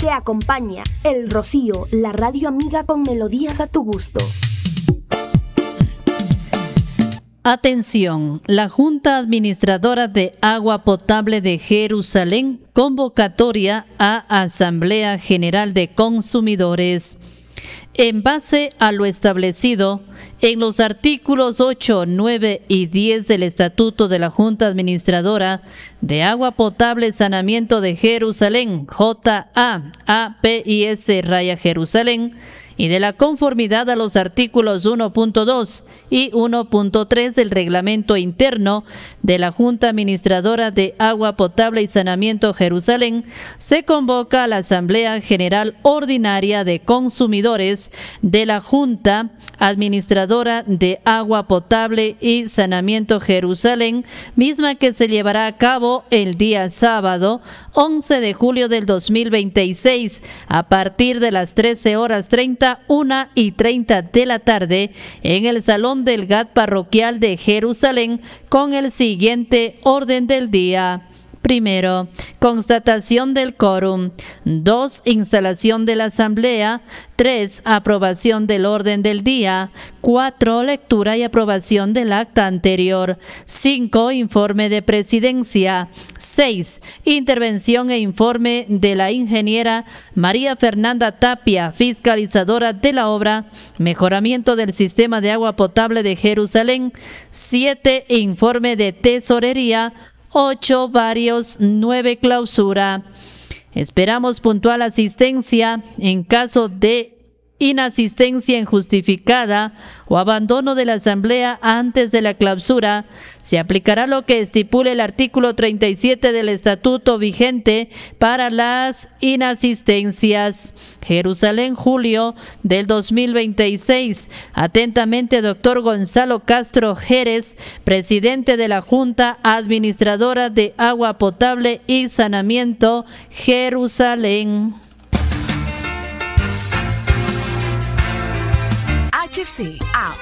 Te acompaña El Rocío, la radio amiga con melodías a tu gusto. Atención, la Junta Administradora de Agua Potable de Jerusalén, convocatoria a Asamblea General de Consumidores. En base a lo establecido en los artículos 8, 9 y 10 del Estatuto de la Junta Administradora de Agua Potable y Saneamiento de Jerusalén, JAAPIS-Jerusalén, y de la conformidad a los artículos 1.2 y 1.3 del Reglamento Interno de la Junta Administradora de Agua Potable y Saneamiento Jerusalén, se convoca a la Asamblea General Ordinaria de Consumidores de la Junta Administradora de Agua Potable y Saneamiento Jerusalén, misma que se llevará a cabo el día sábado 11 de julio del 2026 a partir de las 13:30, 1:30 de la tarde en el Salón del GAT Parroquial de Jerusalén, con el siguiente orden del día. Primero, constatación del quórum. 2, instalación de la asamblea. 3, aprobación del orden del día. 4, lectura y aprobación del acta anterior. 5, informe de presidencia. 6, intervención e informe de la ingeniera María Fernanda Tapia, fiscalizadora de la obra Mejoramiento del Sistema de Agua Potable de Jerusalén. 7, informe de tesorería. 8, varios. 9, clausura. Esperamos puntual asistencia. En caso de inasistencia injustificada o abandono de la asamblea antes de la clausura, se aplicará lo que estipule el artículo 37 del estatuto vigente para las inasistencias. Jerusalén, julio del 2026. Atentamente, doctor Gonzalo Castro Jerez, presidente de la Junta Administradora de Agua Potable y Saneamiento, Jerusalén. HCA